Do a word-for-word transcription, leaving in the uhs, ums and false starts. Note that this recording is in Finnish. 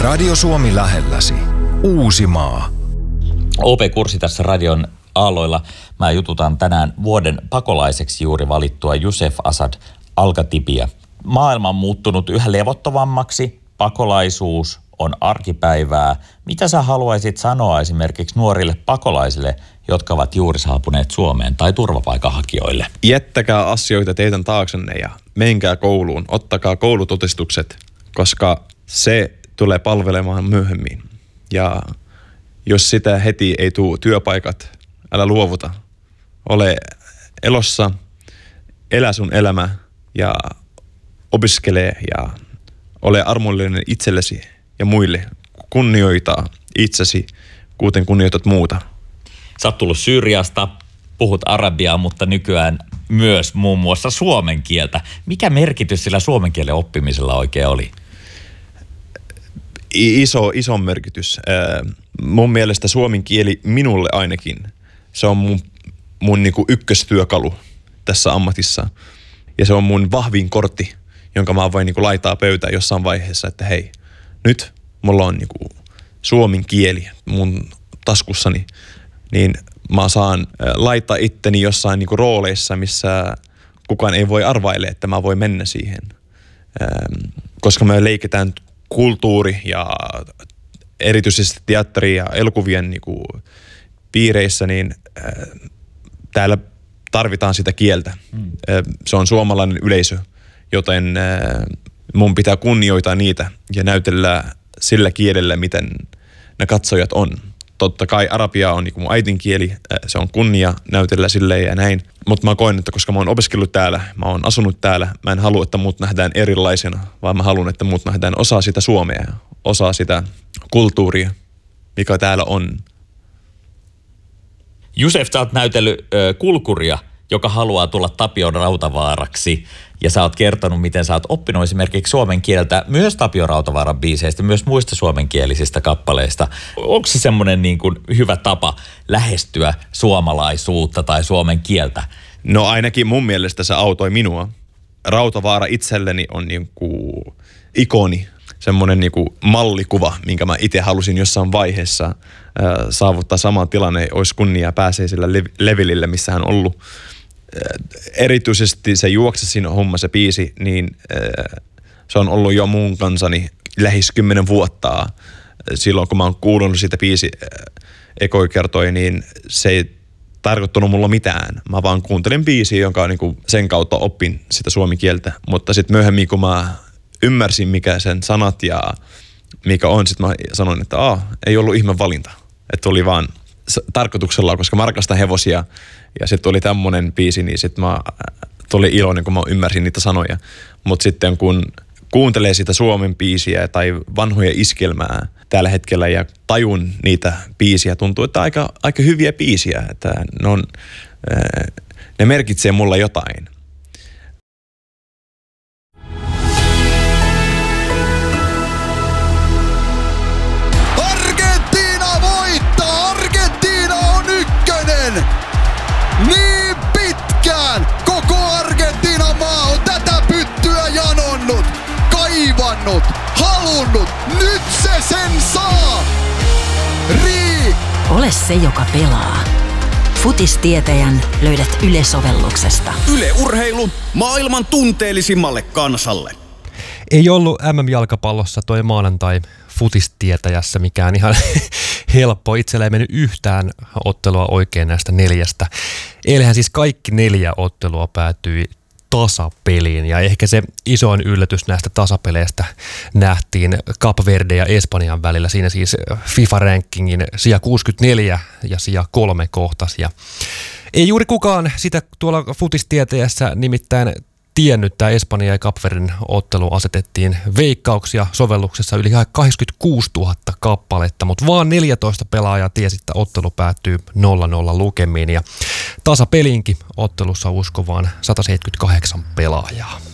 Radio Suomi lähelläsi. Uusimaa. O P-kurssi tässä radion aalloilla. Mä jututan tänään vuoden pakolaiseksi juuri valittua Youssef Asad Al-Khatibia. Maailma on muuttunut yhä levottomammaksi. Pakolaisuus on arkipäivää. Mitä sä haluaisit sanoa esimerkiksi nuorille pakolaisille, jotka ovat juuri saapuneet Suomeen tai turvapaikanhakijoille? Jättäkää asioita teidän taaksenne ja menkää kouluun. Ottakaa koulutodistukset, koska se tulee palvelemaan myöhemmin. Ja jos sitä heti ei tule työpaikat, älä luovuta. Ole elossa, elä sun elämä ja opiskele ja ole armollinen itsellesi ja muille. Kunnioita itsesi, kuten kunnioitat muuta. Sä oot tullut Syyriasta, puhut arabiaa, mutta nykyään myös muun muassa suomen kieltä. Mikä merkitys sillä suomen kielen oppimisella oikein oli? Iso, iso merkitys. Mun mielestä suomen kieli minulle ainakin, se on mun, mun niinku ykköstyökalu tässä ammatissa. Ja se on mun vahvin kortti, jonka mä voin niinku laittaa pöytään jossain vaiheessa, että hei, nyt mulla on niinku suomen kieli mun taskussani, niin mä saan laittaa itteni jossain niinku rooleissa, missä kukaan ei voi arvaile, että mä voin mennä siihen. Koska me leikitään kulttuuri ja erityisesti teatteri ja elokuvien niinku piireissä, niin äh, täällä tarvitaan sitä kieltä. Mm. Äh, se on suomalainen yleisö, joten äh, mun pitää kunnioittaa niitä ja näytellä sillä kielellä, miten ne katsojat on. Totta kai arabia on niinku mun äidinkieli, äh, se on kunnia näytellä silleen ja näin. Mutta mä koen, että koska mä oon opiskellut täällä, mä oon asunut täällä, mä en halua, että muut nähdään erilaisena, vaan mä haluan, että muut nähdään osa sitä Suomea, osa sitä kulttuuria, mikä täällä on. Youssef, sä oot näytellyt ö, kulkuria, joka haluaa tulla Tapio Rautavaaraksi. Ja sä oot kertonut, miten sä oot oppinut esimerkiksi suomen kieltä myös Tapio Rautavaaran biiseistä, myös muista suomenkielisistä kappaleista. Onko se semmoinen niin kuin hyvä tapa lähestyä suomalaisuutta tai suomen kieltä? No ainakin mun mielestä se autoi minua. Rautavaara itselleni on niin kuin ikoni, semmoinen niin kuin mallikuva, minkä mä itse halusin jossain vaiheessa äh, saavuttaa sama tilanne, olisi kunnia pääsee sillä lev- levelille, missä hän on ollut. Erityisesti se Juokse siinä homma, se biisi, niin se on ollut jo mun kansani lähes kymmenen vuotta. Silloin kun mä oon kuulunut sitä biisi ekoi kertoi, niin se ei tarkoittanut mulla mitään. Mä vaan kuuntelin biisiä, jonka niinku sen kautta oppin sitä suomen kieltä. Mutta sitten myöhemmin, kun mä ymmärsin, mikä sen sanat ja mikä on, sitten mä sanoin, että Aa, ei ollut ihme valinta. Että oli vaan tarkoituksella, koska mä rakastan hevosia. Ja sitten oli tämmönen biisi, niin sitten mä tuli iloinen, kun mä ymmärsin niitä sanoja. Mutta sitten kun kuuntelee sitä suomen biisiä tai vanhoja iskelmää tällä hetkellä ja tajun niitä biisiä, tuntuu, että aika, aika hyviä biisiä. Että ne, on, ne merkitsee mulla jotain. Argentiina voittaa! Argentiina on ykkönen! Niin pitkään koko Argentiinan maa on tätä pyttyä janonnut, kaivannut, halunnut. Nyt se sen saa! Rii! Ole se, joka pelaa. Futistietäjän löydät Yle-sovelluksesta. Yle Urheilu maailman tunteellisimmalle kansalle. Ei ollut M M-jalkapallossa toi maanantai futistietäjässä mikään ihan helppo. Itsellä ei mennyt yhtään ottelua oikein näistä neljästä. Eilähän siis kaikki neljä ottelua päätyi tasapeliin ja ehkä se isoin yllätys näistä tasapeleistä nähtiin Kap Verde ja Espanjan välillä. Siinä siis FIFA-rankingin sija kuusikymmentäneljä ja sija kolme kohtas. Ja ei juuri kukaan sitä tuolla futistietäjässä nimittäin tiennyt. Tämä Espanja ja Kapverden ottelu asetettiin veikkauksia sovelluksessa yli kahdeksankymmentäkuusituhatta kappaletta, mutta vaan neljätoista pelaajaa tiesi, että ottelu päättyy nolla nolla lukemiin ja tasapeliinkin ottelussa uskovaan sata seitsemänkymmentäkahdeksan pelaajaa.